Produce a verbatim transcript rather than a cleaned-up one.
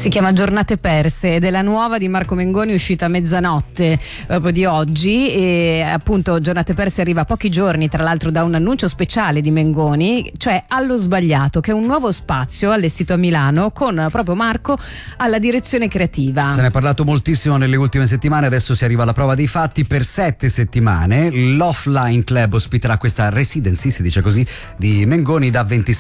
Si chiama Giornate perse ed è la nuova di Marco Mengoni, uscita a mezzanotte proprio di oggi, e appunto Giornate perse arriva pochi giorni tra l'altro da un annuncio speciale di Mengoni, cioè Allo Sbagliato, che è un nuovo spazio allestito a Milano con proprio Marco alla direzione creativa. Se ne è parlato moltissimo nelle ultime settimane, adesso si arriva alla prova dei fatti. Per sette settimane l'Offline Club ospiterà questa residency, si dice così, di Mengoni da ventisei